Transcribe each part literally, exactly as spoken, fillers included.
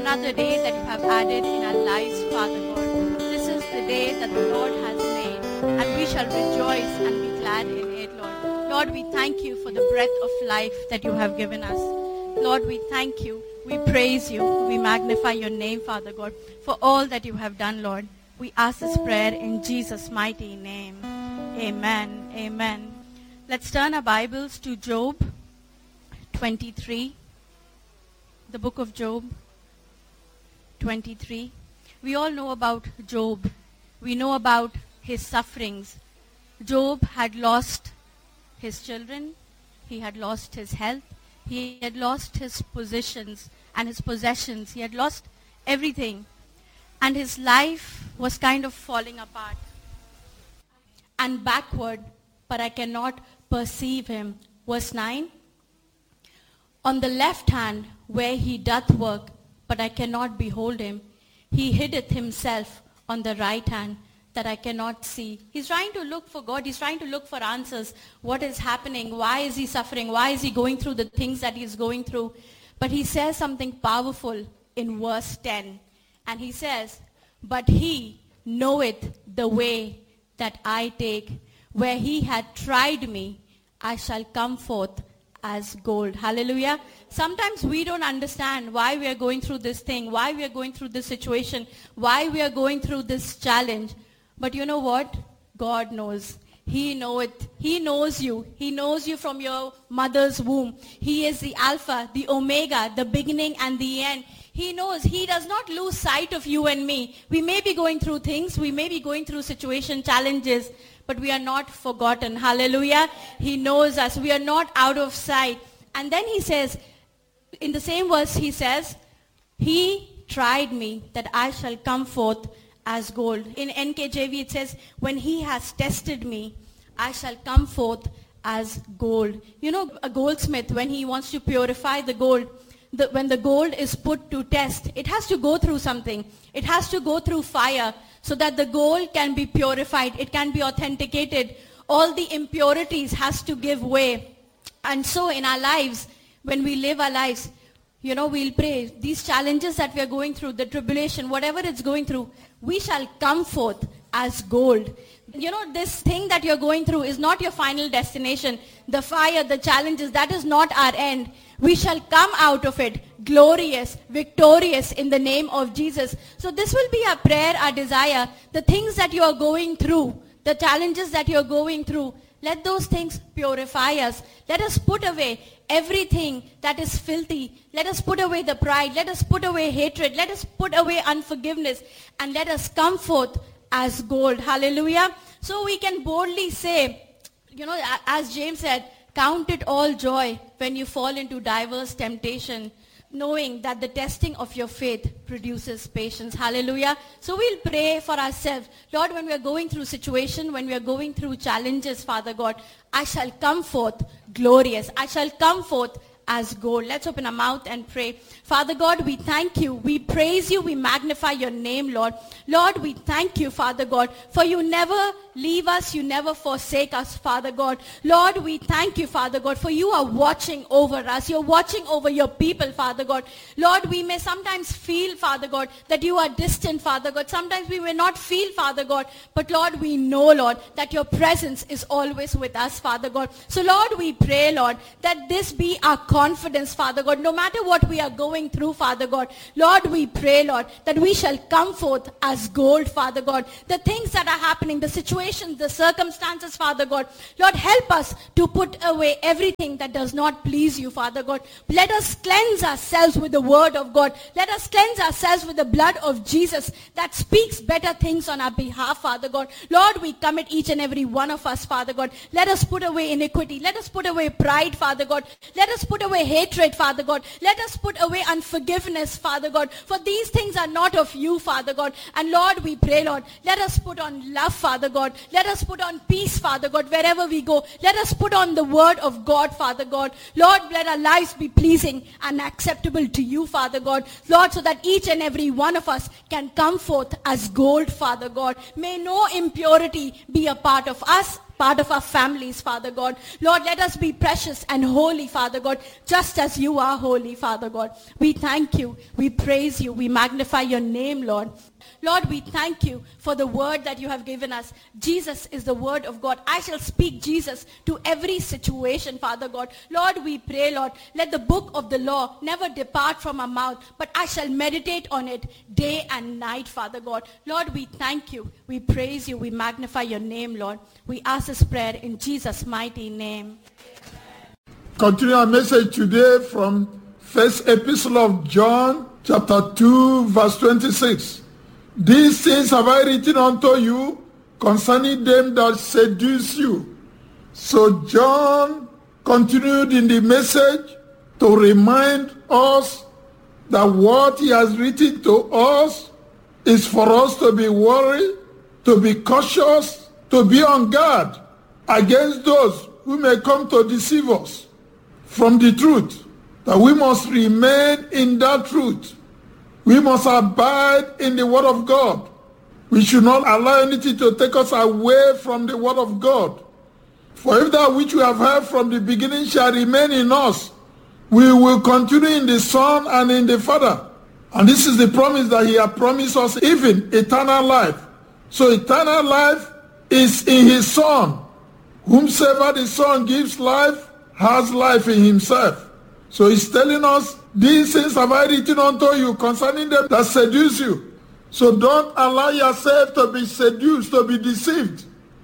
another day that you have added in our lives, Father God. This is the day that the Lord has made, and we shall rejoice and be glad in it, Lord. Lord, we thank you for the breath of life that you have given us. Lord, we thank you. We praise you. We magnify your name, Father God, for all that you have done, Lord. We ask this prayer in Jesus' mighty name. Amen. Amen. Let's turn our Bibles to Job twenty-three. The book of Job twenty-three. We all know about Job. We know about his sufferings. Job had lost his children. He had lost his health. He had lost his positions and his possessions. He had lost everything. And his life was kind of falling apart and backward, but I cannot perceive him. Verse nine. On the left hand where he doth work, but I cannot behold him. He hideth himself on the right hand, that I cannot see. He's trying to look for God. He's trying to look for answers. What is happening? Why is he suffering? Why is he going through the things that he's going through? But he says something powerful in verse ten. And he says, but he knoweth the way that I take. Where he had tried me, I shall come forth as gold. Hallelujah. Sometimes we don't understand why we are going through this thing, why we are going through this situation, why we are going through this challenge. But you know what? God knows. He knoweth. He knows you. He knows you from your mother's womb. He is the Alpha, the Omega, the beginning and the end. He knows. He does not lose sight of you and me. We may be going through things. We may be going through situation, challenges, but we are not forgotten. Hallelujah. He knows us. We are not out of sight. And then he says, in the same verse, he says, he tried me that I shall come forth as gold. In N K J V it says, when he has tested me, I shall come forth as gold. You know, a goldsmith, when he wants to purify the gold, the, when the gold is put to test, it has to go through something. It has to go through fire so that the gold can be purified. It can be authenticated. All the impurities has to give way. And so in our lives, when we live our lives, you know, we'll pray. These challenges that we are going through, the tribulation, whatever it's going through, we shall come forth as gold. You know, this thing that you're going through is not your final destination. The fire, the challenges, that is not our end. We shall come out of it glorious, victorious in the name of Jesus. So this will be our prayer, our desire. The things that you are going through, the challenges that you're going through, let those things purify us. Let us put away everything that is filthy. Let us put away the pride. Let us put away hatred. Let us put away unforgiveness. And let us come forth as gold. Hallelujah. So we can boldly say, you know, as James said, count it all joy when you fall into diverse temptation, knowing that the testing of your faith produces patience. Hallelujah. So we'll pray for ourselves. Lord, when we are going through situation, when we are going through challenges, Father God, I shall come forth glorious. I shall come forth as gold. Let's open our mouth and pray. Father God, we thank you. We praise you. We magnify your name, Lord. Lord, we thank you, Father God, for you never leave us. You never forsake us, Father God. Lord, we thank you, Father God, for you are watching over us. You're watching over your people, Father God. Lord, we may sometimes feel, Father God, that you are distant, Father God. Sometimes we may not feel, Father God, but Lord, we know, Lord, that your presence is always with us, Father God. So Lord, we pray, Lord, that this be our confidence, Father God, no matter what we are going through, Father God. Lord, we pray, Lord, that we shall come forth as gold, Father God. The things that are happening, the situations, the circumstances, Father God. Lord, help us to put away everything that does not please you, Father God. Let us cleanse ourselves with the word of God. Let us cleanse ourselves with the blood of Jesus that speaks better things on our behalf, Father God. Lord, we commit each and every one of us, Father God. Let us put away iniquity. Let us put away pride, Father God. Let us put away hatred, Father God. Let us put away unforgiveness, Father God. For these things are not of you, Father God. And Lord, we pray, Lord, let us put on love, Father God. Let us put on peace, Father God, wherever we go. Let us put on the word of God, Father God. Lord, let our lives be pleasing and acceptable to you, Father God. Lord, so that each and every one of us can come forth as gold, Father God. May no impurity be a part of us part of our families, Father God. Lord, let us be precious and holy, Father God, just as you are holy, Father God. We thank you. We praise you. We magnify your name, Lord. Lord, we thank you for the word that you have given us. Jesus is the word of God. I shall speak Jesus to every situation, Father God. Lord, we pray, Lord, let the book of the law never depart from our mouth, but I shall meditate on it day and night, Father God. Lord, we thank you. We praise you. We magnify your name, Lord. We ask this prayer in Jesus' mighty name. Continue our message today from First Epistle of John, chapter two, verse twenty-six. These things have I written unto you concerning them that seduce you. So John continued in the message to remind us that what he has written to us is for us to be worried, to be cautious, to be on guard against those who may come to deceive us from the truth, that we must remain in that truth. We must abide in the Word of God. We should not allow anything to take us away from the Word of God. For if that which we have heard from the beginning shall remain in us, we will continue in the Son and in the Father. And this is the promise that he has promised us, even eternal life. So eternal life is in his Son. Whomsoever the Son gives life has life in himself. So he's telling us, these things have I written unto you concerning them that seduce you. So don't allow yourself to be seduced, to be deceived.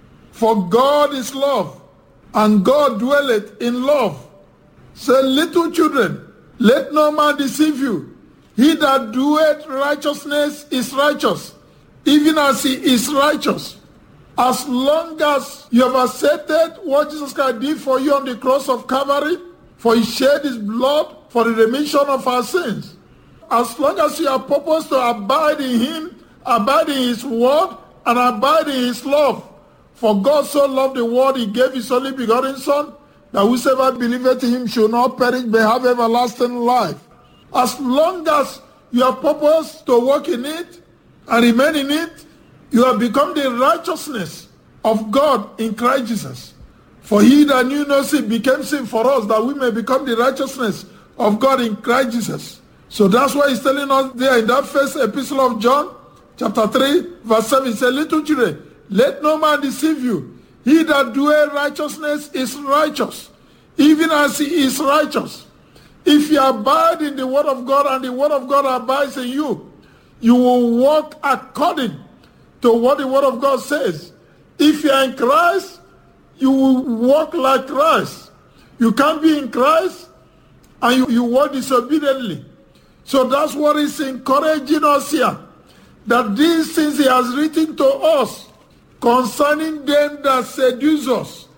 For God is love, and God dwelleth in love. Say, little children, let no man deceive you. He that doeth righteousness is righteous, even as he is righteous. As long as you have accepted what Jesus Christ did for you on the cross of Calvary, for he shed his blood for the remission of our sins. As long as you are purposed to abide in him, abide in his word, and abide in his love. For God so loved the world, he gave his only begotten Son, that whosoever believeth in him shall not perish, but have everlasting life. As long as you are purposed to walk in it and remain in it, you have become the righteousness of God in Christ Jesus. For he that knew no sin became sin for us, that we may become the righteousness of God in Christ Jesus. So that's why he's telling us there in that first epistle of John, chapter three, verse seven, he said, little children, let no man deceive you. He that doeth righteousness is righteous, even as he is righteous. If you abide in the word of God and the word of God abides in you, you will walk according to what the word of God says. If you are in Christ, you will walk like Christ. You can't be in Christ and you, you walk disobediently. So that's what he's encouraging us here, that these things he has written to us concerning them that seduce us,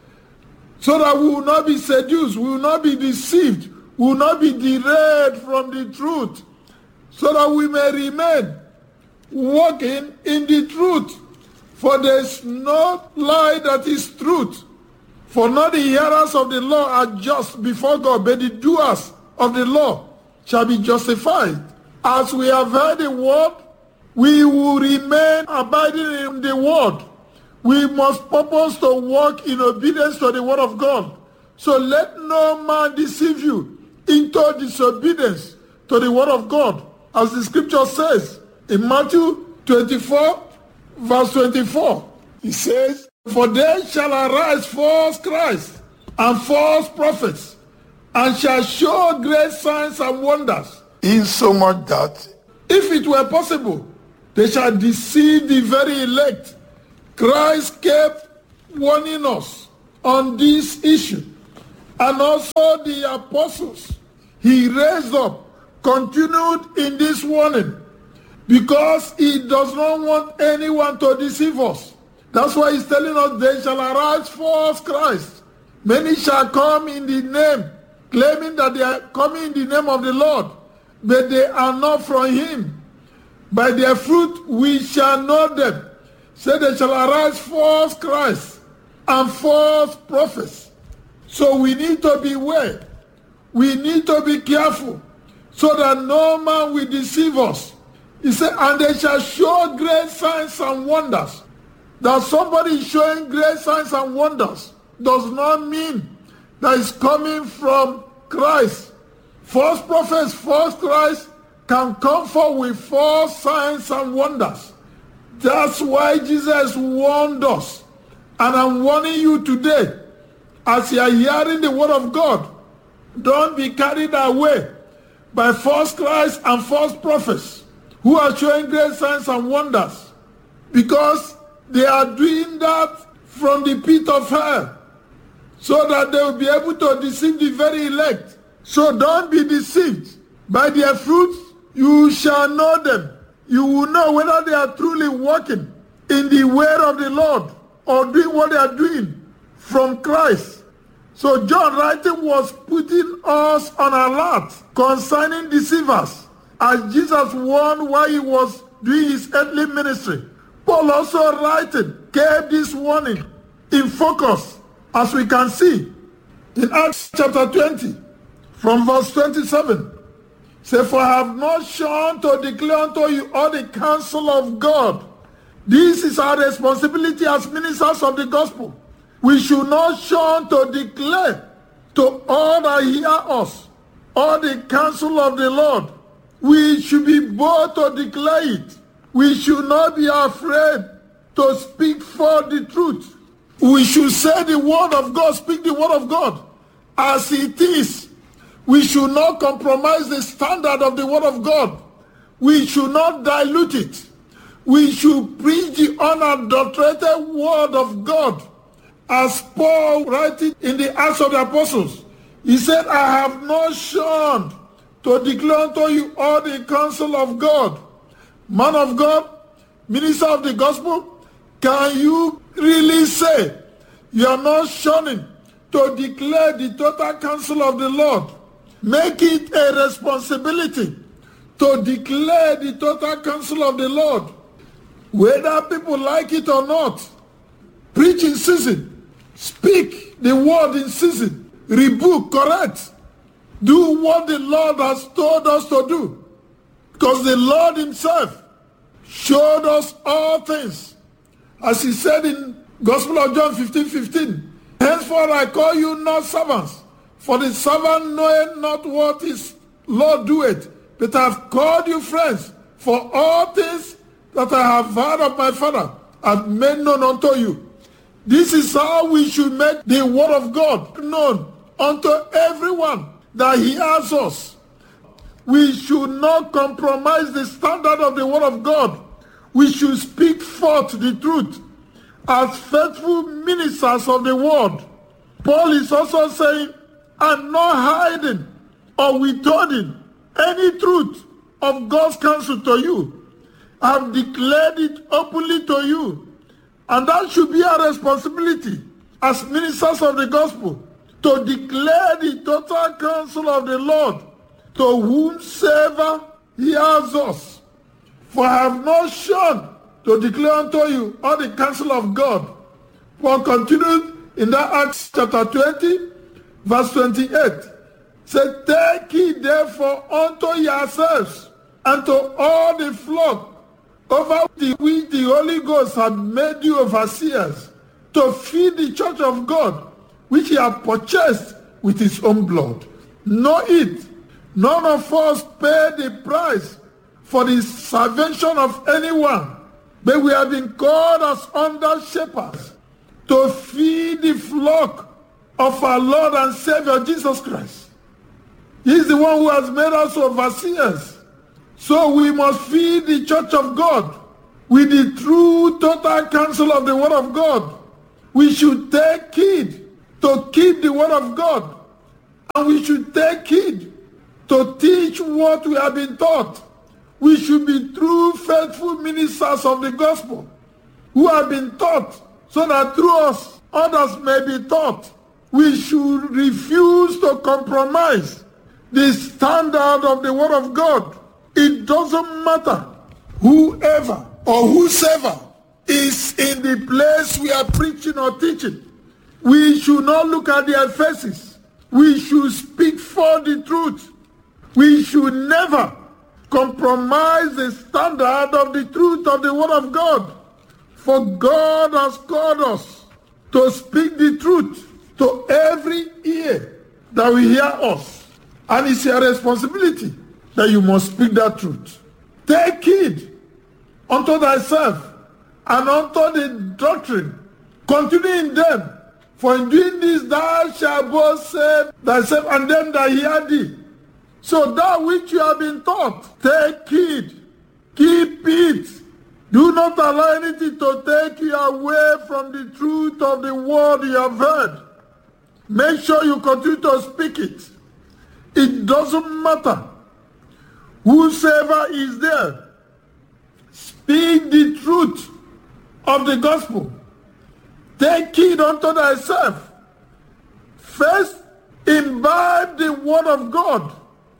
so that we will not be seduced, we will not be deceived, we will not be derailed from the truth, so that we may remain walking in the truth. For there is no lie that is truth. For not the hearers of the law are just before God, but the doers of the law shall be justified. As we have heard the word, we will remain abiding in the word. We must purpose to walk in obedience to the word of God. So let no man deceive you into disobedience to the word of God. As the scripture says in Matthew twenty-four, verse twenty-four, it says, for there shall arise false Christs and false prophets, and shall show great signs and wonders, insomuch that, if it were possible, they shall deceive the very elect. Christ kept warning us on this issue. And also the apostles he raised up continued in this warning, because he does not want anyone to deceive us. That's why he's telling us, they shall arise false Christ. Many shall come in the name, claiming that they are coming in the name of the Lord, but they are not from him. By their fruit we shall know them. So they shall arise false Christ and false prophets. So we need to beware. We need to be careful, so that no man will deceive us. He said, and they shall show great signs and wonders. That somebody is showing great signs and wonders does not mean that it's coming from Christ. False prophets, false Christ can come forth with false signs and wonders. That's why Jesus warned us. And I'm warning you today, as you are hearing the word of God, don't be carried away by false Christ and false prophets who are showing great signs and wonders, because they are doing that from the pit of hell so that they will be able to deceive the very elect. So don't be deceived. By their fruits you shall know them. You will know whether they are truly walking in the way of the Lord or doing what they are doing from Christ. So John writing was putting us on alert concerning deceivers, as Jesus warned while he was doing his earthly ministry. Paul also writing gave this warning in focus, as we can see in Acts chapter twenty from verse twenty-seven. Say, for I have not shone to declare unto you all the counsel of God. This is our responsibility as ministers of the gospel. We should not shun to declare to all that hear us all the counsel of the Lord. We should be bold to declare it. We should not be afraid to speak for the truth. We should say the word of God, speak the word of God as it is. We should not compromise the standard of the word of God. We should not dilute it. We should preach the unadulterated word of God. As Paul writing in the Acts of the Apostles, he said, I have not shunned to declare unto you all the counsel of God. Man of God, minister of the gospel, can you really say you are not shunning to declare the total counsel of the Lord? Make it a responsibility to declare the total counsel of the Lord, whether people like it or not. Preach in season, speak the word in season, rebuke, correct. Do what the Lord has told us to do, because the Lord himself showed us all things. As he said in Gospel of John fifteen fifteen, henceforth I call you not servants, for the servant knoweth not what his Lord doeth, but I have called you friends, for all things that I have heard of my Father I have made known unto you. This is how we should make the word of God known unto everyone that hears us. We should not compromise the standard of the word of God. We should speak forth the truth as faithful ministers of the word. Paul is also saying, I'm not hiding or withholding any truth of God's counsel to you. I've declared it openly to you. And that should be our responsibility as ministers of the gospel, to declare the total counsel of the Lord to whomsoever hears us. For I have not shunned to declare unto you all the counsel of God. Paul continued in that Acts chapter twenty, verse twenty-eight. Say, take heed therefore unto yourselves and to all the flock over the which the Holy Ghost had made you overseers, to feed the church of God, which he had purchased with his own blood. Know it, none of us paid the price for the salvation of anyone, but we have been called as under shepherds to feed the flock of our Lord and Savior Jesus Christ. He is the one who has made us overseers. So we must feed the church of God with the true total counsel of the word of God. We should take heed to keep the word of God, and we should take heed to teach what we have been taught. We should be true faithful ministers of the gospel who have been taught, so that through us others may be taught. We should refuse to compromise the standard of the word of God. It doesn't matter whoever or whosoever is in the place we are preaching or teaching. We should not look at their faces. We should speak for the truth. We should never compromise the standard of the truth of the word of God. For God has called us to speak the truth to every ear that will hear us. And it's your responsibility that you must speak that truth. Take heed unto thyself and unto the doctrine. Continue in them. For in doing this thou shalt both save thyself and them that hear thee. So that which you have been taught, take heed. Keep it. Do not allow anything to take you away from the truth of the word you have heard. Make sure you continue to speak it. It doesn't matter whosoever is there. Speak the truth of the gospel. Take heed unto thyself. First, imbibe the word of God.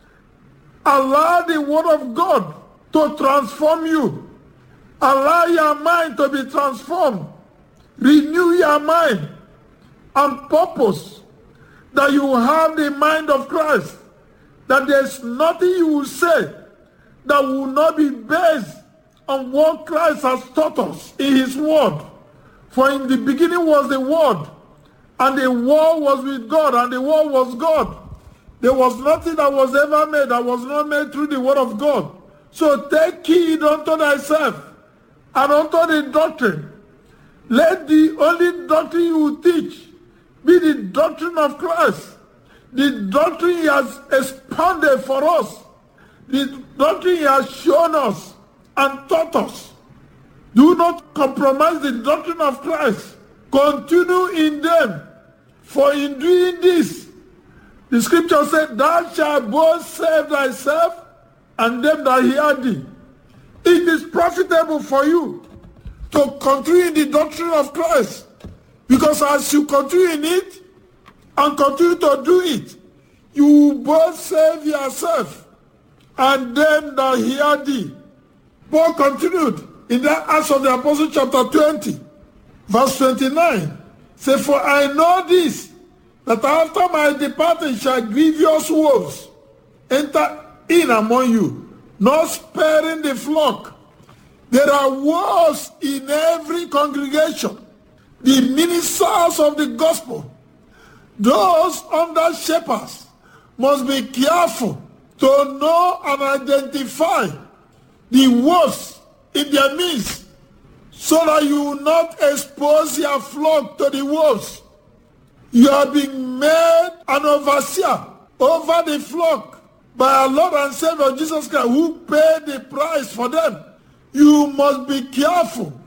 Allow the word of God to transform you. Allow your mind to be transformed. Renew your mind and purpose that you have the mind of Christ. That there's nothing you will say that will not be based on what Christ has taught us in his word. For in the beginning was the word, and the word was with God, and the word was God. There was nothing that was ever made that was not made through the word of God. So take heed unto thyself and unto the doctrine. Let the only doctrine you teach be the doctrine of Christ. The doctrine he has expounded for us. The doctrine he has shown us and taught us. Do not compromise the doctrine of Christ. Continue in them. For in doing this, the scripture said, thou shalt both save thyself and them that hear thee. It is profitable for you to continue in the doctrine of Christ. Because as you continue in it and continue to do it, you will both save yourself and them that hear thee. Paul continued in the Acts of the Apostles chapter twenty, verse twenty-nine. Say, for I know this, that after my departing shall grievous wolves enter in among you, not sparing the flock. There are wolves in every congregation. The ministers of the gospel, those under shepherds, must be careful to know and identify the wolves in their midst, so that you will not expose your flock to the wolves. You are being made an overseer over the flock by our Lord and Savior Jesus Christ, who paid the price for them. You must be careful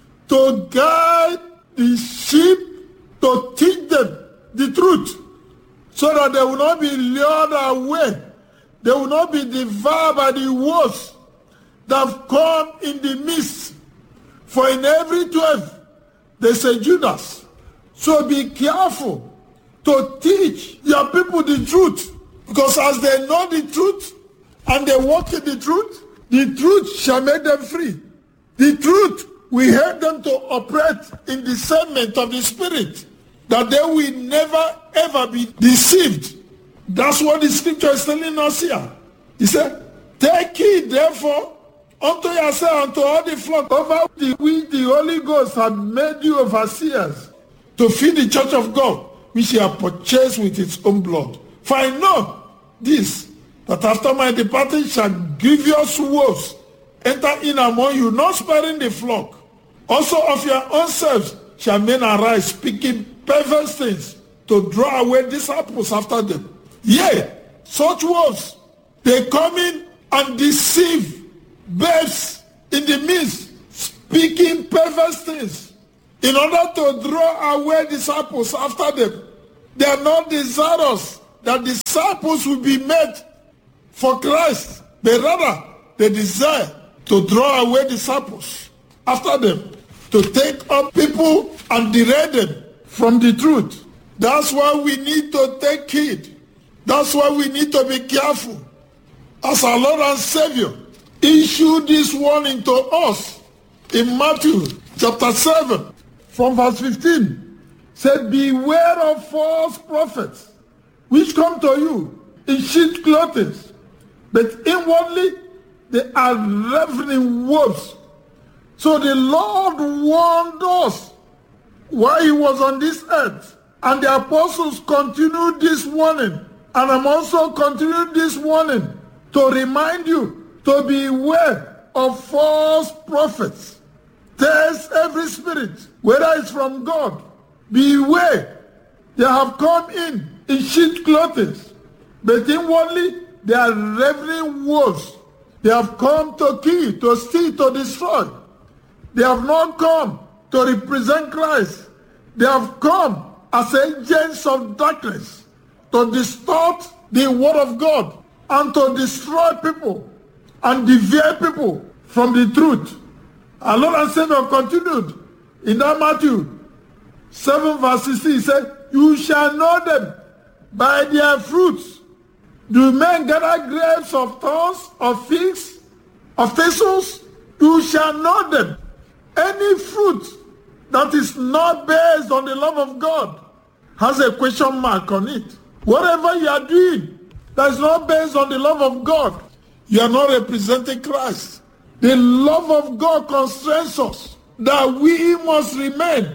to guide the sheep, to teach them the truth, so that they will not be lured away. They will not be devoured by the wolves that have come in the midst. For in every twelve, there's a Judas. So be careful to teach your people the truth. Because as they know the truth and they walk in the truth, the truth shall make them free. The truth will help them to operate in discernment of the Spirit, that they will never ever be deceived. That's what the scripture is telling us here. He said, take heed therefore unto yourself and to all the flock over the which the Holy Ghost had made you overseers, to feed the church of God, which he had purchased with his own blood. For I know this, that after my departing shall grievous wolves enter in among you, not sparing the flock. Also of your own selves shall men arise, speaking perverse things, to draw away disciples after them. Yea, such wolves, they come in and deceive babes in the midst, speaking perverse things, in order to draw away disciples after them. They are not desirous that disciples will be made for Christ, but rather they desire to draw away disciples after them, to take up people and derail them from the truth. That's why we need to take heed. That's why we need to be careful. As our Lord and Savior issued this warning to us in Matthew chapter seven, from verse fifteen, said, beware of false prophets, which come to you in sheep's clothing, but inwardly they are ravening wolves. So the Lord warned us while he was on this earth. And the apostles continued this warning. And I'm also continuing this warning to remind you to beware of false prophets. Test every spirit, whether it's from God. Beware. They have come in in sheep clothing, but inwardly they are ravening wolves. They have come to kill, to steal, to destroy. They have not come to represent Christ. They have come as agents of darkness to distort the word of God and to destroy people and deviate people from the truth. Our Lord and Savior continued in that Matthew seven verse sixteen, he said, you shall know them by their fruits. Do men gather grapes of thorns, of figs, of thistles? You shall know them. Any fruit that is not based on the love of God has a question mark on it. Whatever you are doing that is not based on the love of God, you are not representing Christ. The love of God constrains us that we must remain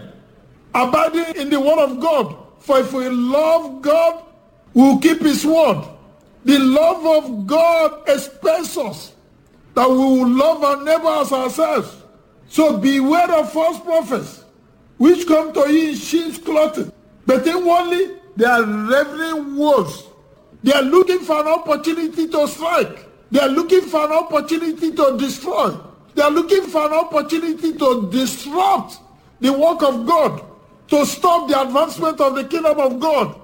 abiding in the word of God. For if we love God, we will keep his word. The love of God expects us that we will love our neighbor as ourselves. So beware of false prophets, which come to you in sheep's clothing, but inwardly they are ravening wolves. They are looking for an opportunity to strike. They are looking for an opportunity to destroy. They are looking for an opportunity to disrupt the work of God, to stop the advancement of the kingdom of God.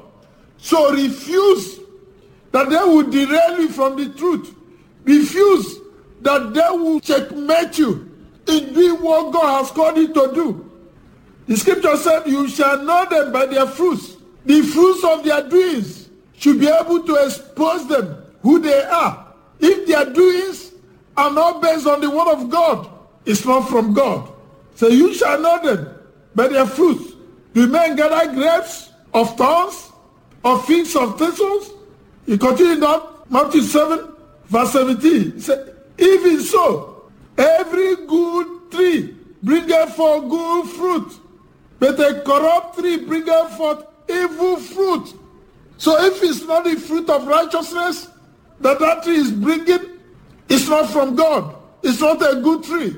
So refuse that they will derail you from the truth. Refuse that they will checkmate you in doing what God has called you to do. The scripture said, you shall know them by their fruits. The fruits of their doings should be able to expose them, who they are. If their doings are not based on the word of God, it's not from God. So you shall know them by their fruits. Do men gather grapes of thorns, or figs of thistles? He continued on, Matthew seven, verse seventeen. He said, even so, every good tree bringeth forth good fruit, but a corrupt tree bringeth forth evil fruit. So if it's not the fruit of righteousness that that tree is bringing, it's not from God. It's not a good tree.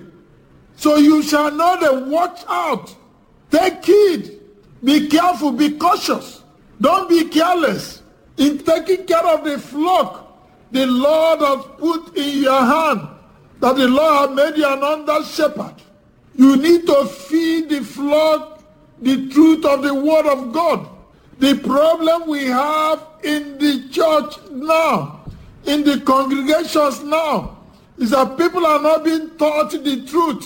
So you shall know them. Watch out. Take heed. Be careful. Be cautious. Don't be careless in taking care of the flock the Lord has put in your hand, that the Lord has made you an under shepherd. You need to feed the flock the truth of the word of God. The problem we have in the church now, in the congregations now, is that people are not being taught the truth.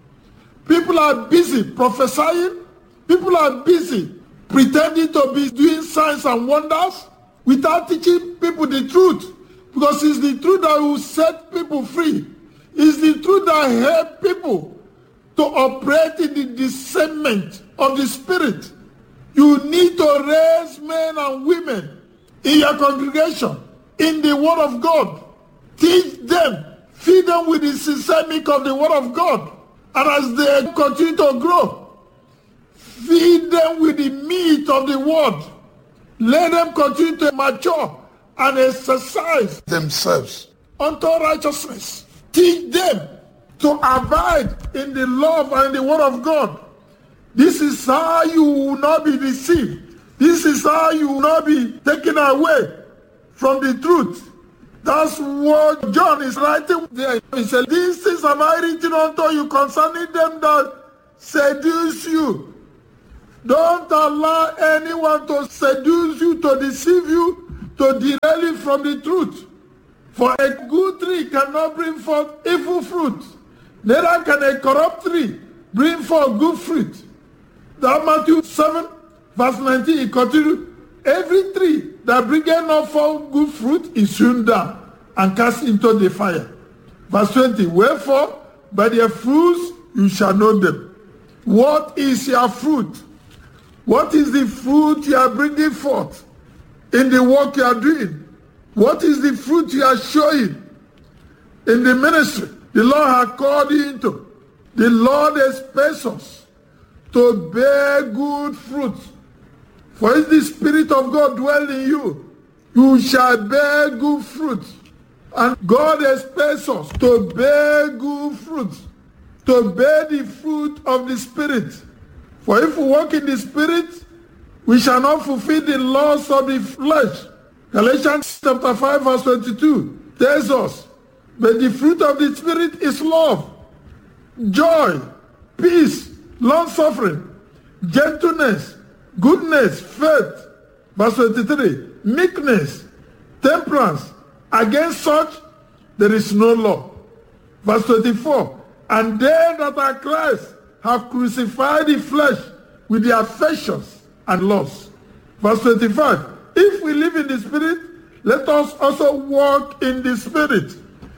People are busy prophesying. People are busy pretending to be doing signs and wonders without teaching people the truth. Because it's the truth that will set people free. It's the truth that helps people to operate in the discernment of the Spirit. You need to raise men and women in your congregation in the Word of God. Teach them. Feed them with the sincere milk of the Word of God. And as they continue to grow, feed them with the meat of the Word. Let them continue to mature and exercise themselves unto righteousness. Teach them to abide in the love and the Word of God. This is how you will not be deceived. This is how you will not be taken away from the truth. That's what John is writing there. He said, these things have I written unto you concerning them that seduce you. Don't allow anyone to seduce you, to deceive you, to derail you from the truth. For a good tree cannot bring forth evil fruit, neither can a corrupt tree bring forth good fruit. That Matthew seven, verse nineteen, he continued, every tree that bringeth not forth good fruit is hewn down and cast into the fire. Verse twenty, wherefore by their fruits you shall know them. What is your fruit? What is the fruit you are bringing forth in the work you are doing? What is the fruit you are showing in the ministry the Lord has called you into? The Lord expects us to bear good fruit. For if the Spirit of God dwells in you, you shall bear good fruit. And God expects us to bear good fruit, to bear the fruit of the Spirit. For if we walk in the Spirit, we shall not fulfill the lusts of the flesh. Galatians chapter five verse twenty-two tells us, but the fruit of the Spirit is love, joy, peace, long-suffering, gentleness, goodness, faith. Verse twenty-three, meekness, temperance. Against such there is no law. Verse twenty-four, and they that are Christ have crucified the flesh with the affections and lusts. Verse twenty-five, if we live in the Spirit, let us also walk in the Spirit.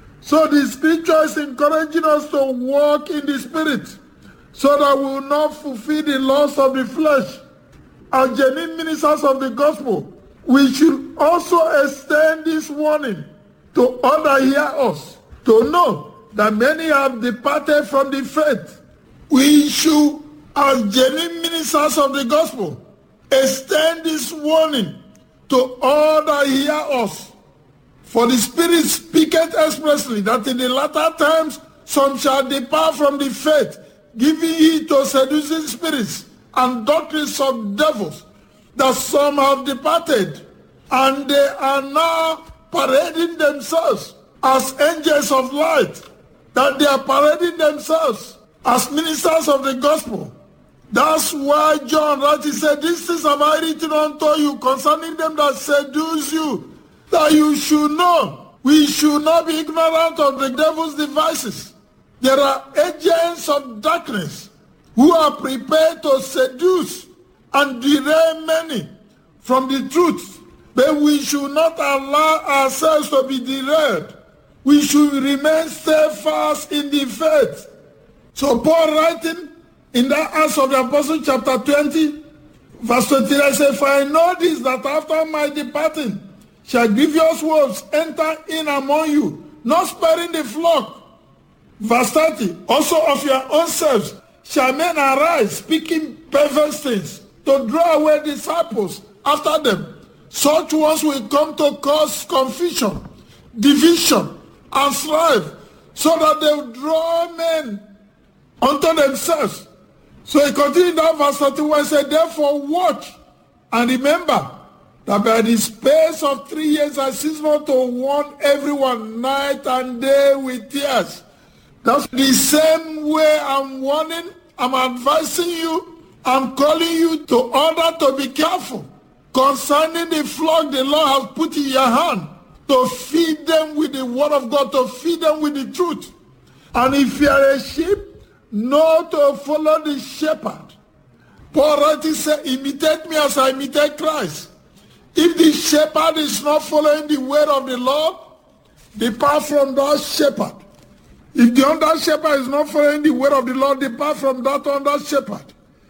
So the scripture is encouraging us to walk in the Spirit so that we will not fulfill the lusts of the flesh. As genuine ministers of the gospel, we should also extend this warning to others hear us, to know that many have departed from the faith. We should, as genuine ministers of the gospel, extend this warning to all that hear us. For the Spirit speaketh expressly that in the latter times some shall depart from the faith, giving heed to seducing spirits and doctrines of devils, that some have departed, and they are now parading themselves as angels of light, that they are parading themselves as ministers of the gospel. That's why John rightly said, these things have I written unto you concerning them that seduce you, that you should know. We should not be ignorant of the devil's devices. There are agents of darkness who are prepared to seduce and derail many from the truth. But we should not allow ourselves to be derailed. We should remain steadfast in the faith. So Paul writing in that Acts of the Apostle chapter twenty, verse twenty-nine says, for I know this, that after my departing shall grievous wolves enter in among you, not sparing the flock. Verse thirty, also of your own selves shall men arise, speaking perverse things, to draw away disciples after them. Such ones will come to cause confusion, division, and strife, so that they will draw men unto themselves. So he continued down verse thirty-one and said, therefore watch and remember that by the space of three years I cease not to warn everyone night and day with tears. That's the same way I'm warning, I'm advising you, I'm calling you to order to be careful concerning the flock the Lord has put in your hand, to feed them with the word of God, to feed them with the truth. And if you are a sheep, know to follow the shepherd. Paul rightly said, imitate me as I imitate Christ. If the shepherd is not following the word of the Lord, depart from that shepherd. If the under shepherd is not following the word of the Lord, depart from that under shepherd.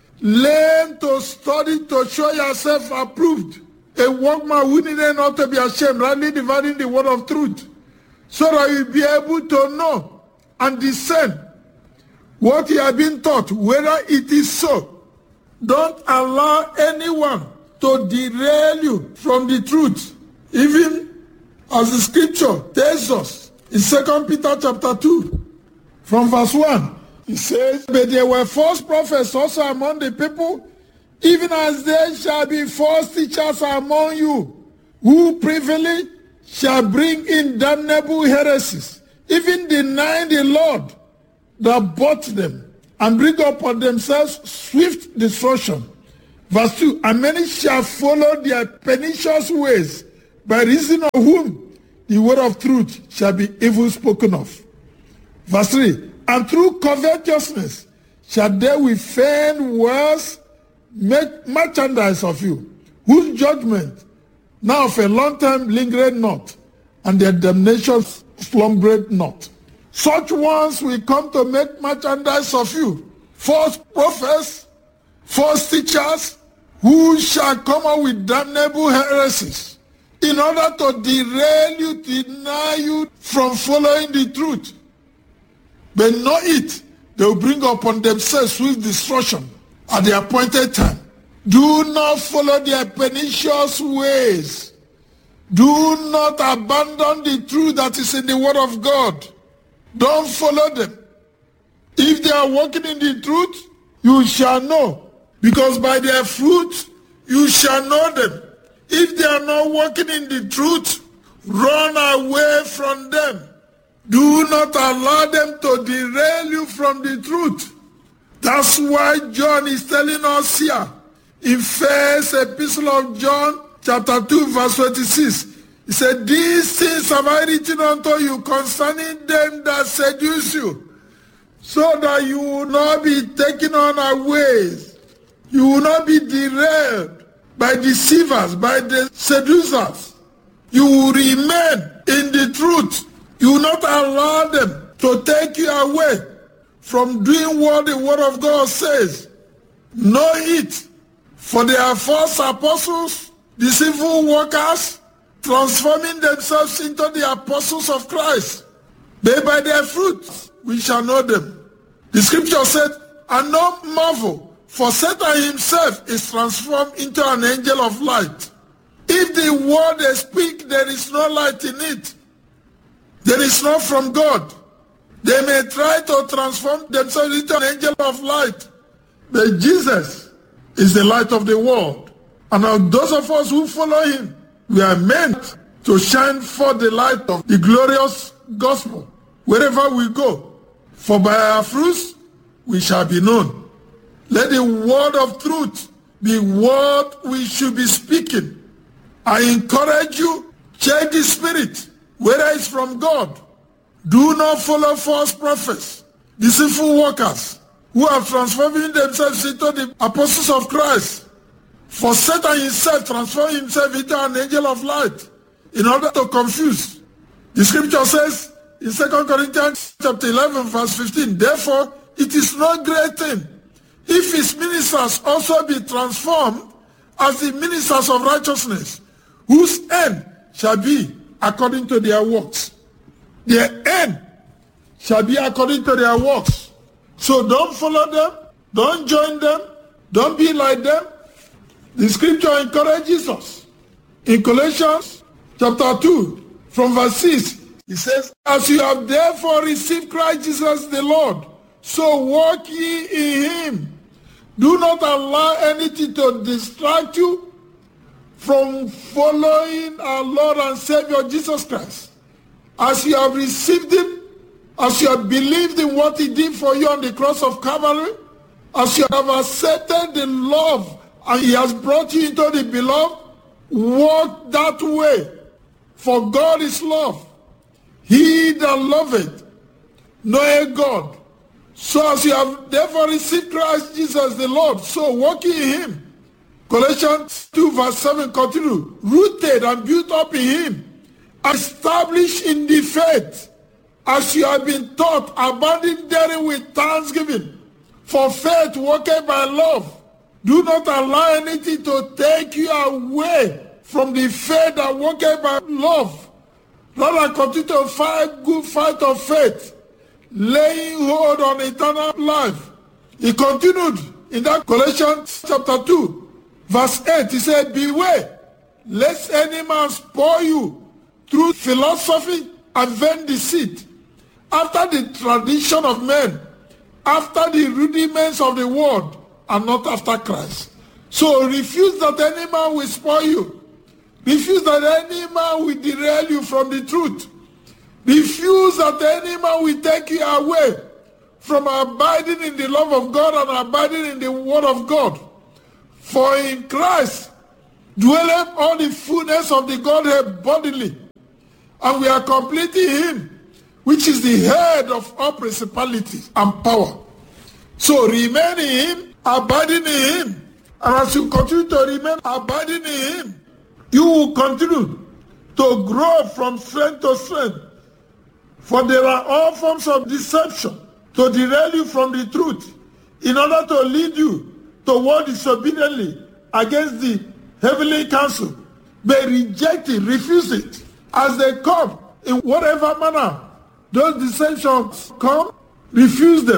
Learn to study to show yourself approved. A workman who needed not to be ashamed, rightly dividing the word of truth, so that you'll be able to know and discern what you have been taught, whether it is so. Don't allow anyone to derail you from the truth. Even as the scripture tells us in Second Peter chapter two, from verse one, it says, but there were false prophets also among the people, even as there shall be false teachers among you, who privily shall bring in damnable heresies, even denying the Lord that bought them, and bring upon themselves swift destruction. Verse two, and many shall follow their pernicious ways, by reason of whom the word of truth shall be evil spoken of. Verse three, and through covetousness shall they with feigned words make merchandise of you, whose judgment now of a long time lingered not, and their damnation slumbered not. Such ones will come to make merchandise of you, false prophets, false teachers, who shall come out with damnable heresies, in order to derail you, deny you from following the truth. But know it, they will bring upon themselves swift destruction at the appointed time. Do not follow their pernicious ways. Do not abandon the truth that is in the word of God. Don't follow them. If they are walking in the truth, you shall know, because by their fruit you shall know them. If they are not walking in the truth, run away from them. Do not allow them to derail you from the truth. That's why John is telling us here in first epistle of John, chapter two, verse twenty-six. He said, these things have I written unto you concerning them that seduce you, so that you will not be taken unawares. You will not be derailed by deceivers, by the seducers. You will remain in the truth. You will not allow them to take you away from doing what the word of God says. Know it, for they are false apostles, deceitful workers, transforming themselves into the apostles of Christ. They by their fruits we shall know them. The scripture said, and no marvel, for Satan himself is transformed into an angel of light. If the word they speak, there is no light in it, there is not from God. They may try to transform themselves into an angel of light, but Jesus is the light of the world. And now those of us who follow him, we are meant to shine forth the light of the glorious gospel wherever we go. For by our fruits we shall be known. Let the word of truth be what we should be speaking. I encourage you, check the spirit, whether it's from God. Do not follow false prophets, deceitful workers, who are transforming themselves into the apostles of Christ. For Satan himself transformed himself into an angel of light in order to confuse. The scripture says in Second Corinthians chapter eleven, verse fifteen, therefore it is no great thing if his ministers also be transformed as the ministers of righteousness, whose end shall be according to their works. Their end shall be according to their works. So don't follow them, don't join them, don't be like them. The scripture encourages us. In Colossians chapter two, from verse six, it says, as you have therefore received Christ Jesus the Lord, so walk ye in him. Do not allow anything to distract you from following our Lord and Savior Jesus Christ. As you have received him, as you have believed in what he did for you on the cross of Calvary, as you have accepted the love and he has brought you into the beloved, walk that way. For God is love. He that loveth knoweth God. So as you have therefore received Christ Jesus the Lord, so walk in him. Colossians two verse seven continue. Rooted and built up in him, established in the faith, as you have been taught, abounding therein with thanksgiving. For faith worketh by love. Do not allow anything to take you away from the faith that worketh by love. Rather, continue to fight good fight of faith, laying hold on eternal life. He continued in that Colossians chapter two, verse eight. He said, beware, lest any man spoil you through philosophy and vain deceit, after the tradition of men, after the rudiments of the world, and not after Christ. So refuse that any man will spoil you. Refuse that any man will derail you from the truth. Refuse that any man will take you away from abiding in the love of God and abiding in the word of God. For in Christ dwelleth all the fullness of the Godhead bodily, and we are complete in him, which is the head of all principalities and power. So remain in him, abiding in him. And as you continue to remain abiding in him, you will continue to grow from strength to strength. For there are all forms of deception to derail you from the truth, in order to lead you to walk disobediently against the heavenly counsel. But reject it, refuse it. As they come, in whatever manner those deceptions come, refuse them.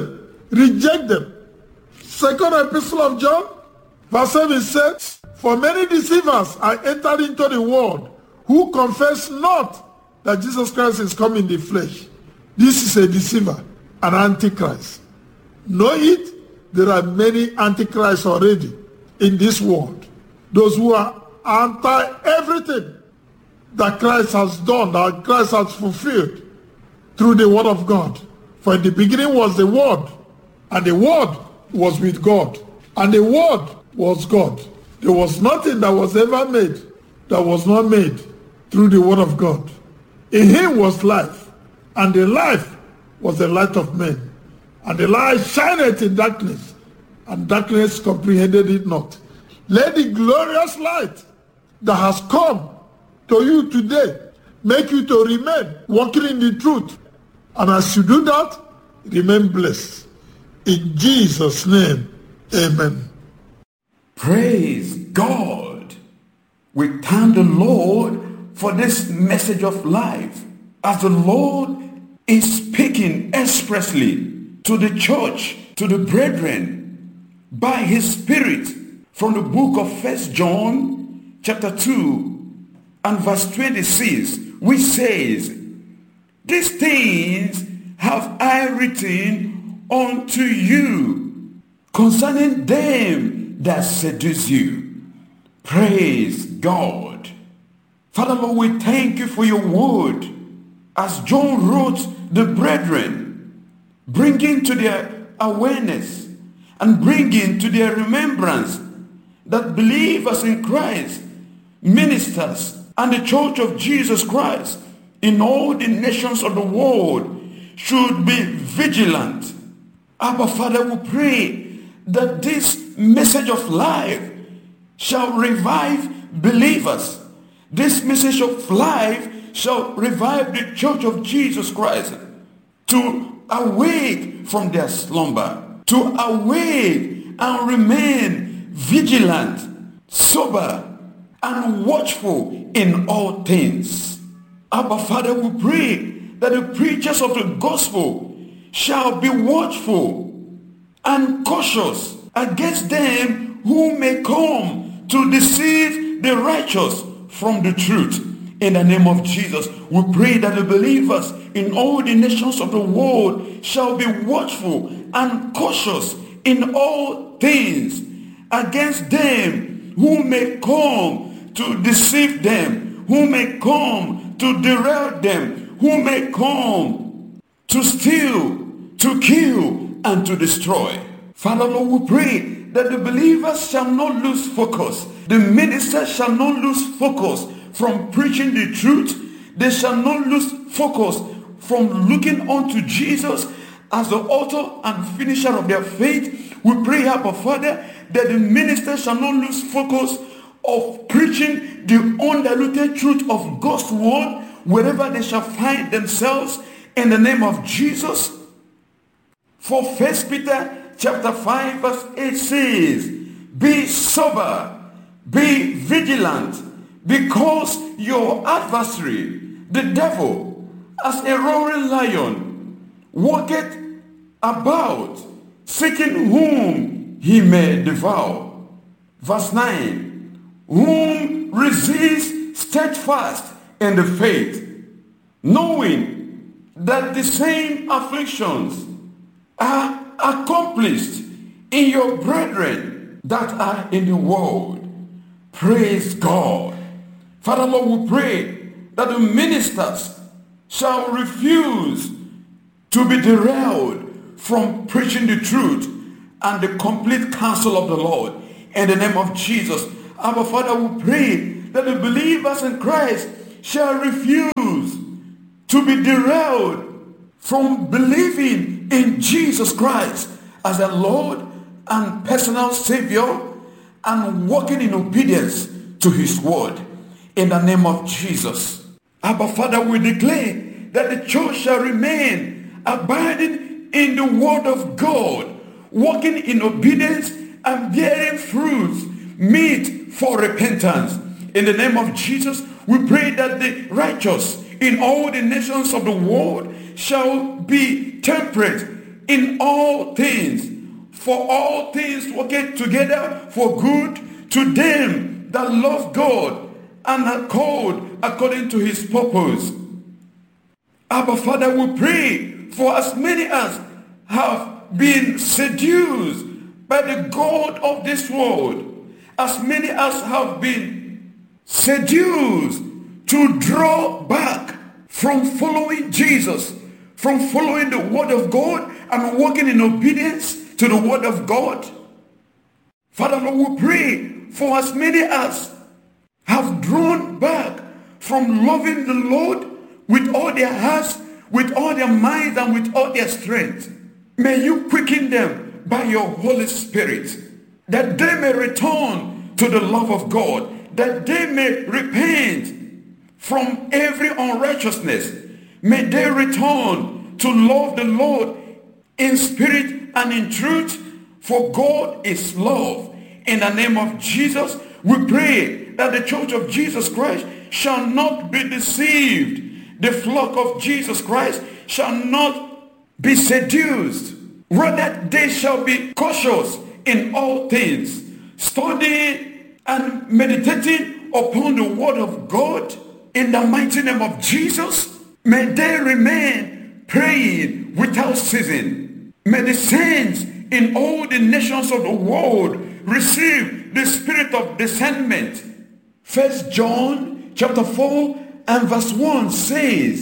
reject them. Second Epistle of John, verse seven says, for many deceivers are entered into the world who confess not that Jesus Christ is come in the flesh. This is a deceiver, an antichrist. Know it, there are many antichrists already in this world. Those who are anti everything that Christ has done, that Christ has fulfilled through the word of God. For in the beginning was the word, and the word was with God, and the word was God. There was nothing that was ever made that was not made through the word of God. In him was life, and the life was the light of men. And the light shineth in darkness, and darkness comprehended it not. Let the glorious light that has come to you today make you to remain walking in the truth. And as you do that, remain blessed. In Jesus' name, amen. Praise God. We thank the Lord for this message of life, as the Lord is speaking expressly to the church, to the brethren, by his Spirit, from the book of First John chapter two and verse twenty-six, which says, these things have I written unto you concerning them that seduce you. Praise God. Father Lord, we thank you for your word. As John wrote the brethren, bringing to their awareness and bringing to their remembrance that believers in Christ, ministers, and the church of Jesus Christ in all the nations of the world should be vigilant. Abba Father, we pray that this message of life shall revive believers. This message of life shall revive the church of Jesus Christ to awake from their slumber, to awake and remain vigilant, sober, and watchful in all things. Abba Father, we pray that the preachers of the gospel shall be watchful and cautious against them who may come to deceive the righteous from the truth. In the name of Jesus, we pray that the believers in all the nations of the world shall be watchful and cautious in all things against them who may come to deceive them, who may come to derail them, who may come to steal, to kill, and to destroy. Father Lord, we pray that the believers shall not lose focus. The ministers shall not lose focus from preaching the truth. They shall not lose focus from looking unto Jesus as the author and finisher of their faith. We pray, Abba Father, that the ministers shall not lose focus of preaching the undiluted truth of God's word wherever they shall find themselves, in the name of Jesus. For First Peter chapter five verse eight says, be sober, be vigilant, because your adversary, the devil, as a roaring lion, walketh about, seeking whom he may devour. Verse nine, whom resist steadfast in the faith, knowing that the same afflictions are accomplished in your brethren that are in the world. Praise God. Father Lord, we pray that the ministers shall refuse to be derailed from preaching the truth and the complete counsel of the Lord. In the name of Jesus, our Father, we pray that the believers in Christ shall refuse to be derailed from believing in Jesus Christ as their Lord and personal Savior and walking in obedience to his word. In the name of Jesus, Abba Father, we declare that the church shall remain abiding in the word of God, walking in obedience and bearing fruits meet for repentance. In the name of Jesus, we pray that the righteous in all the nations of the world shall be temperate in all things. For all things work together for good to them that love God and are called according to his purpose. Abba Father, we pray for as many as have been seduced by the God of this world, as many as have been seduced to draw back from following Jesus, from following the word of God and walking in obedience to the word of God. Father, Lord, we pray for as many as have drawn back from loving the Lord with all their hearts, with all their minds, and with all their strength. May you quicken them by your Holy Spirit, that they may return to the love of God, that they may repent from every unrighteousness. May they return to love the Lord in spirit and in truth, for God is love. In the name of Jesus, we pray that the church of Jesus Christ shall not be deceived. The flock of Jesus Christ shall not be seduced. Rather, they shall be cautious in all things, studying and meditating upon the word of God. In the mighty name of Jesus, may they remain praying without ceasing. May the saints in all the nations of the world receive the spirit of discernment. First John chapter four and verse one says,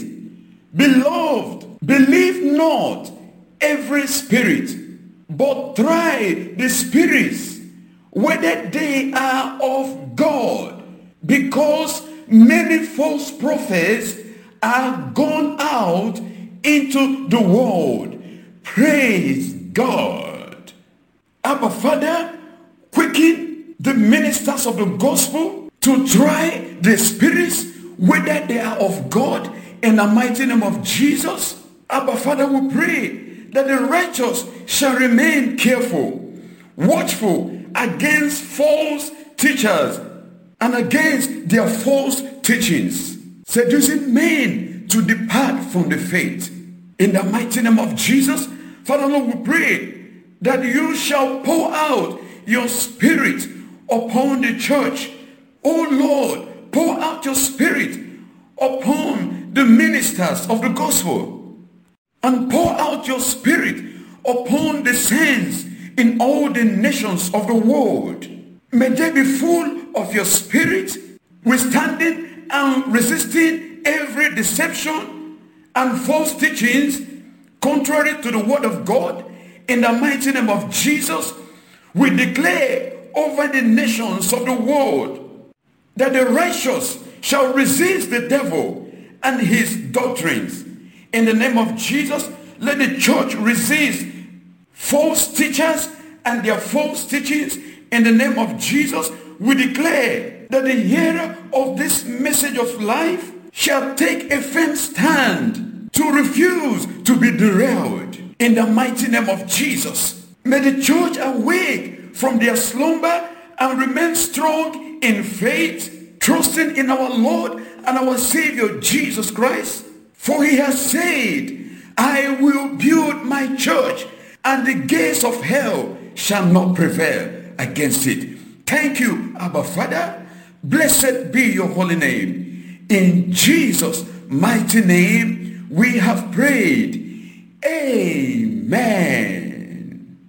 Beloved, believe not every spirit, but try the spirits, whether they are of God, because many false prophets are gone out into the world. Praise God. Abba Father, quicken the ministers of the gospel to try the spirits, whether they are of God, in the mighty name of Jesus. Abba Father, we pray that the righteous shall remain careful, watchful against false teachers and against their false teachings, seducing men to depart from the faith. In the mighty name of Jesus, Father Lord, we pray that you shall pour out your spirit upon the church. Oh Lord, pour out your spirit upon the ministers of the gospel, and pour out your spirit upon the saints in all the nations of the world. May they be full of your spirit, withstanding and resisting every deception and false teachings contrary to the word of God. In the mighty name of Jesus, we declare over the nations of the world that the righteous shall resist the devil and his doctrines. In the name of Jesus, let the church resist false teachers and their false teachings. In the name of Jesus, we declare that the hearer of this message of life shall take a firm stand to refuse to be derailed. In the mighty name of Jesus, may the church awake from their slumber and remain strong in faith, trusting in our Lord and our Savior Jesus Christ. For he has said, I will build my church, and the gates of hell shall not prevail against it. Thank you, Abba Father. Blessed be your holy name. In Jesus' mighty name we have prayed. Amen.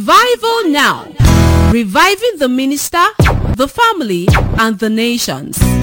Revival now. Reviving the minister, the family, and the nations.